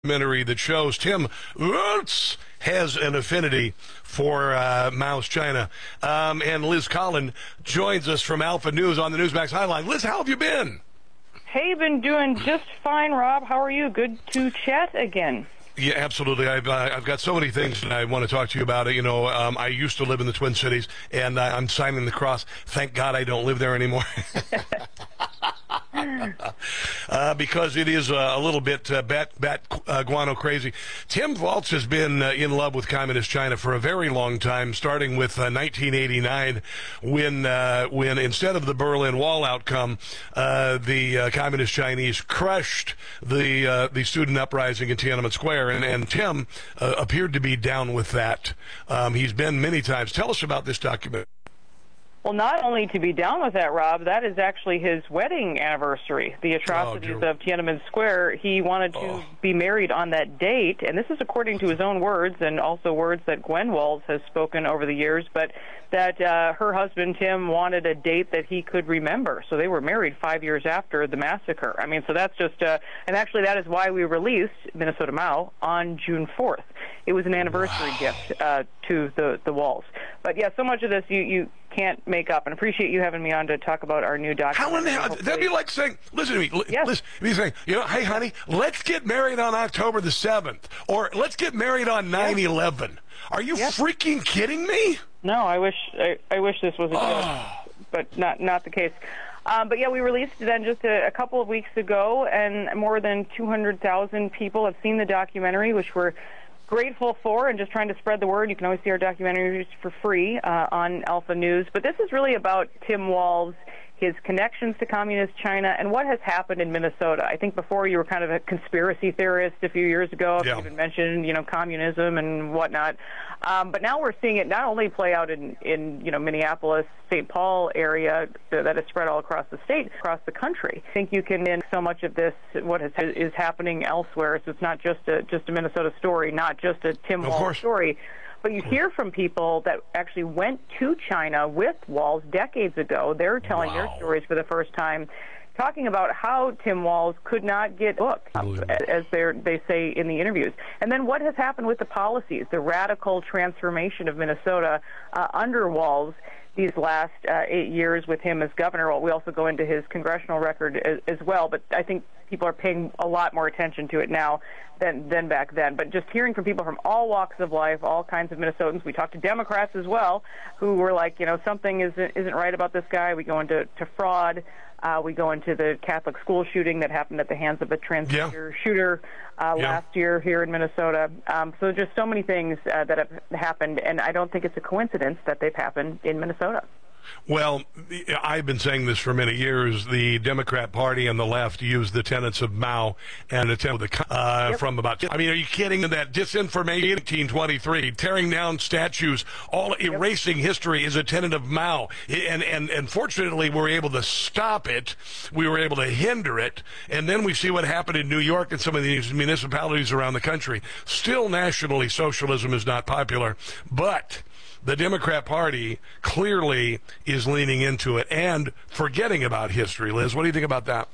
Documentary that shows Tim Wurtz has an affinity for Mao's China. And Liz Collin joins us from Alpha News on the Newsmax Hotline. Liz, how have you been? Hey, been doing just fine, Rob. How are you? Good to chat again. Yeah, absolutely. I've got so many things that I want to talk to you about. You know, I used to live in the Twin Cities, and I'm signing the cross. Thank God I don't live there anymore. Because it is a little bit guano crazy. Tim Walz has been in love with Communist China for a very long time, starting with 1989, when instead of the Berlin Wall outcome, the Communist Chinese crushed the student uprising in Tiananmen Square, and Tim appeared to be down with that. He's been many times. Tell us about this document. Well, not only to be down with that, Rob, that is actually his wedding anniversary, the atrocities of Tiananmen Square. He wanted to be married on that date, and this is according to his own words and also words that Gwen Walz has spoken over the years, but that her husband, Tim, wanted a date that he could remember. So they were married 5 years after the massacre. I mean, so that's just, and actually that is why we released Minnesota Mao on June 4th. It was an anniversary gift to the Walz. But yeah, so much of this you can't make up, and appreciate you having me on to talk about our new documentary. How in the hell? That'd be like saying, listen to me, yes. Listen, be saying, you know, hey honey, let's get married on October the 7th, or let's get married on 9/11. Are you freaking kidding me? No, I wish this was a joke, but not the case. But yeah, we released it then just a couple of weeks ago, and more than 200,000 people have seen the documentary, which we're grateful for, and just trying to spread the word. You can always see our documentaries for free on Alpha News. But this is really about Tim Walz, his connections to Communist China, and what has happened in Minnesota. I think before you were kind of a conspiracy theorist a few years ago. You even mentioned, you know, communism and whatnot. But now we're seeing it not only play out in you know, Minneapolis, St. Paul area, that is spread all across the state, across the country. I think you can in so much of this what is happening elsewhere. So it's not just a Minnesota story, not just a Tim Walz story. But you hear from people that actually went to China with Walz decades ago. They're telling their stories for the first time, talking about how Tim Walz could not get booked, as they say in the interviews. And then what has happened with the policies, the radical transformation of Minnesota under Walz these last 8 years with him as governor. Well, we also go into his congressional record as well, but I think people are paying a lot more attention to it now than back then. But just hearing from people from all walks of life, all kinds of Minnesotans. We talked to Democrats as well, who were like, you know, something isn't right about this guy. We go into fraud. We go into the Catholic school shooting that happened at the hands of a transgender shooter last year here in Minnesota. So just so many things that have happened, and I don't think it's a coincidence that they've happened in Minnesota. Well, I've been saying this for many years. The Democrat Party and the left used the tenets of Mao and from about. I mean, are you kidding? That disinformation, 1823, tearing down statues, all erasing history is a tenet of Mao. And fortunately, we were able to stop it. We were able to hinder it. And then we see what happened in New York and some of these municipalities around the country. Still, nationally, socialism is not popular, but the Democrat Party clearly is leaning into it and forgetting about history. Liz, what do you think about that?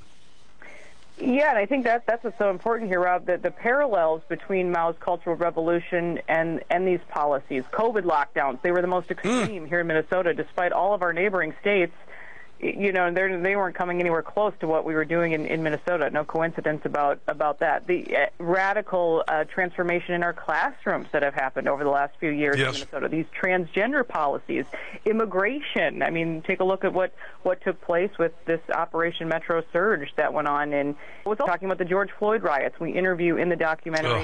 Yeah, and I think that's what's so important here, Rob, that the parallels between Mao's Cultural Revolution and these policies. COVID lockdowns, they were the most extreme here in Minnesota, despite all of our neighboring states. You know, they weren't coming anywhere close to what we were doing in Minnesota. No coincidence about that. The radical transformation in our classrooms that have happened over the last few years in Minnesota. These transgender policies, immigration. I mean, take a look at what took place with this Operation Metro Surge that went on. And we're talking about the George Floyd riots. We interview in the documentary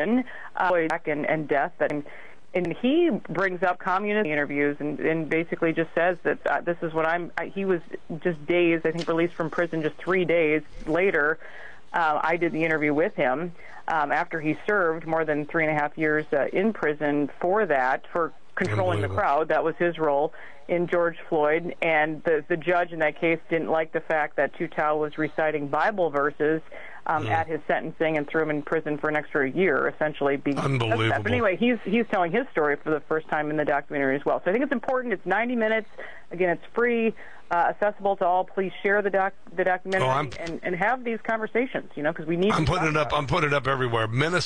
and death that. And he brings up communist interviews and basically just says that this is what he was just days, I think, released from prison just 3 days later. I did the interview with him after he served more than 3.5 years in prison for controlling the crowd. That was his role in George Floyd. And the judge in that case didn't like the fact that Tu Tao was reciting Bible verses at his sentencing and threw him in prison for an extra year, essentially. Unbelievable. But anyway, he's telling his story for the first time in the documentary as well. So I think it's important. It's 90 minutes. Again, it's free accessible to all. Please share the documentary Oh, and have these conversations, because we need. I'm putting it up. I'm putting it up everywhere. Minnesota.